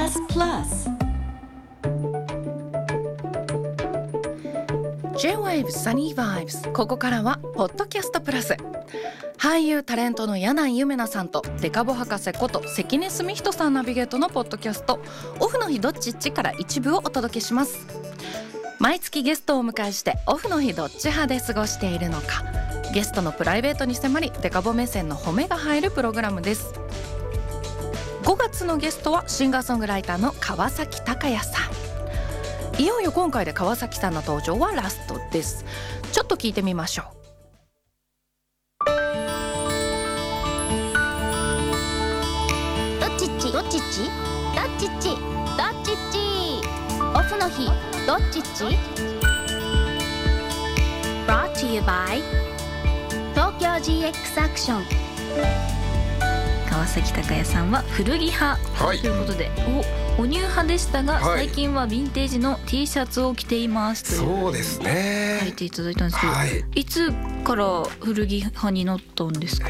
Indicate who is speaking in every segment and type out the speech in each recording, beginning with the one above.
Speaker 1: S Plus
Speaker 2: J-Wave Sunny Vibes。 ここからはポッドキャストプラス。俳優タレントの柳井ゆめなさんとデカボ博士こと関根澄人さんナビゲートのポッドキャストオフの日どっちっちから一部をお届けします。毎月ゲストをお迎えしてオフの日どっち派で過ごしているのか、ゲストのプライベートに迫りデカボ目線の褒めが入るプログラムです。5月のゲストはシンガーソングライターの川崎鷹也さん。いよいよ今回で川崎さんの登場はラストです。ちょっと聞いてみましょう。
Speaker 3: どっちっちどっちっちどっちっちどっちっちオフの日どっちっち Brought to you by 東京 GX アクション。
Speaker 4: 川崎鷹也さんは古着派、
Speaker 5: はい、
Speaker 4: ということでおニュー派でしたが、
Speaker 5: はい、
Speaker 4: 最近はヴィンテージの T シャツを着ていますという
Speaker 5: そうですね
Speaker 4: 書いていただいたんですけど、
Speaker 5: はい、
Speaker 4: いつから古着派になったんですか？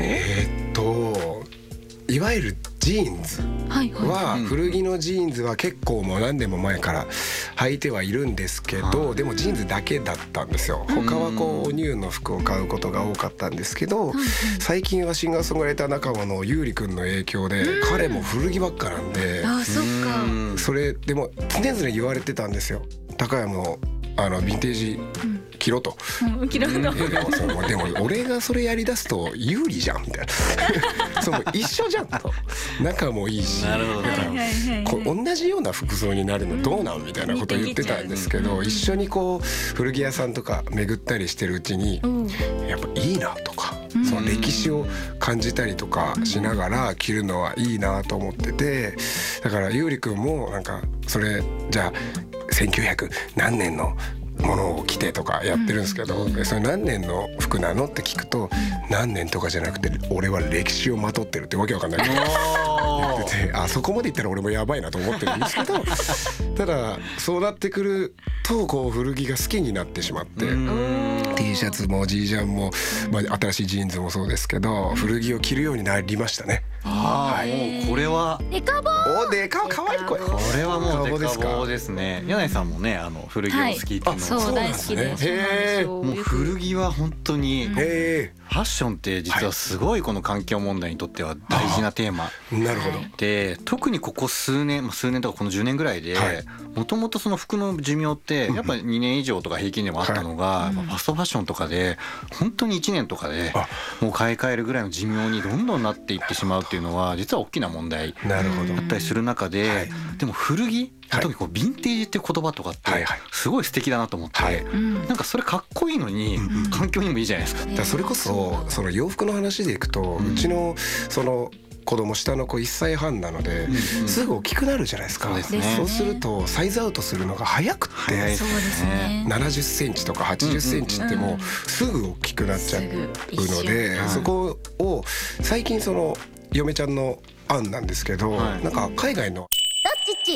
Speaker 5: いわゆるジーンズは、古着のジーンズは結構もう何年も前から履いてはいるんですけど、でもジーンズだけだったんですよ。他はこうおニューの服を買うことが多かったんですけど、最近はシンガーソングライター仲間のゆうりくんの影響で、彼も古着ばっかなんで、
Speaker 4: そっか。
Speaker 5: それでも常々言われてたんですよ。高山のヴィンテージ着ろと、
Speaker 4: 着ろと
Speaker 5: でも俺がそれやりだすと有利じゃんみたいなそう一緒じゃんと、仲もいいし、だから同じような服装になるのどうなんみたいなことを言ってたんですけど、一緒にこう古着屋さんとか巡ったりしてるうちに、やっぱいいなとか、その歴史を感じたりとかしながら着るのはいいなと思ってて、だからゆうりくんもなんかそれじゃあ1900何年のものを着てとかやってるんですけど、それ何年の服なのって聞くと、何年とかじゃなくて俺は歴史をまとってるってわけわかんない言ってて、あそこまで言ったら俺もやばいなと思ってるんですけどただそうなってくるとこう古着が好きになってしまって、T シャツもジージャンも、新しいジーンズもそうですけど、古着を着るようになりましたね。
Speaker 6: もうこれは
Speaker 3: デカボ
Speaker 5: おデカボかわいい声。
Speaker 6: これはもうデカボですね。柳井さんもね古着を好きっていうのも、
Speaker 4: そう大好きです。
Speaker 6: もう古着は本当にファッションって実はすごいこの環境問題にとっては大事なテーマ
Speaker 5: なるほど
Speaker 6: で、特にここ数年とかこの10年ぐらいで、もともとその服の寿命ってやっぱり2年以上とか平均でもあったのが、ファストファッションとかで本当に1年とかでもう買い替えるぐらいの寿命にどんどんなっていってしまうっていうのは実は大きな問題だったりする中で、でも古着、特にこうヴィンテージっていう言葉とかってすごい素敵だなと思って、なんかそれかっこいいのに環境にもいいじゃないですか。
Speaker 5: だからそれこそその洋服の話でいくと、うちのその子供下の子1歳半なので、すぐ大きくなるじゃないですか。そうするとサイズアウトするのが早くって、70センチとか80センチってもうすぐ大きくなっちゃうので、そこを最近その嫁ちゃんの案なんですけど、なんか海外の
Speaker 3: どっちっち